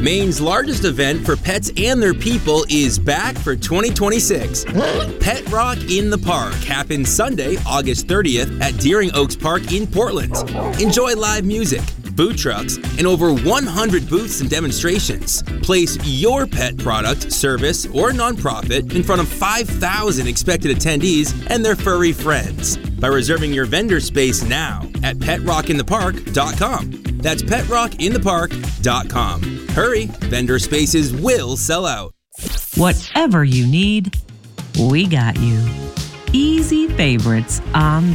Maine's largest event for pets and their people is back for 2026. Pet Rock in the Park happens Sunday, August 30th at Deering Oaks Park in Portland. Enjoy live music, food trucks, and over 100 booths and demonstrations. Place your pet product, service, or nonprofit in front of 5,000 expected attendees and their furry friends by reserving your vendor space now at PetRockInThePark.com. That's PetRockInThePark.com. Hurry, vendor spaces will sell out. Whatever you need, we got you. Easy favorites on